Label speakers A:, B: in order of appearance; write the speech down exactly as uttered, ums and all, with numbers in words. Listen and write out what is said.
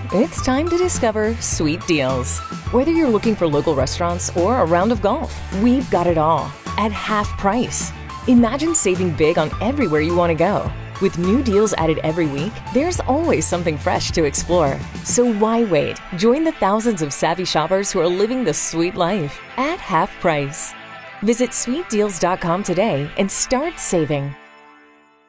A: It's time to discover sweet deals. Whether you're looking for local restaurants or a round of golf, we've got it all at half price. Imagine saving big on everywhere you want to go. With new deals added every week, there's always something fresh to explore. So why wait? Join the thousands of savvy shoppers who are living the sweet life at half price. Visit sweet deals dot com today and start saving.